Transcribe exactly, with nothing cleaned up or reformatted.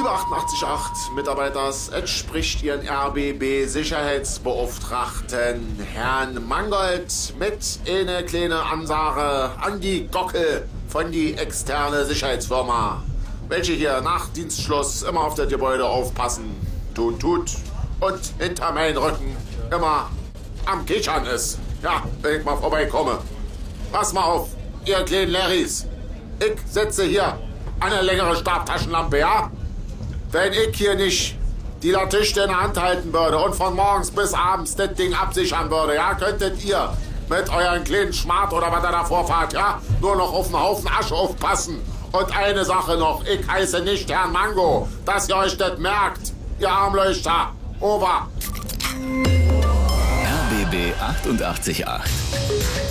Liebe achtundachtzig Komma acht Mitarbeiters, es spricht Ihren R B B-Sicherheitsbeauftragten Herrn Mangold mit eine kleine Ansage an die Gockel von die externe Sicherheitsfirma, welche hier nach Dienstschluss immer auf das Gebäude aufpassen, tut, tut und hinter meinen Rücken immer am Kichern ist. Ja, wenn ich mal vorbeikomme. Pass mal auf, ihr kleinen Larrys. Ich setze hier eine längere Stabtaschenlampe, ja? Wenn ich hier nicht die Latichte in der Hand halten würde und von morgens bis abends das Ding absichern würde, ja, könntet ihr mit euren kleinen Schmart oder was ihr davor fahrt, ja, nur noch auf einen Haufen Asche aufpassen. Und eine Sache noch, ich heiße nicht Herrn Mango, dass ihr euch das merkt, ihr Armleuchter. Over. R B B achtundachtzig Komma acht.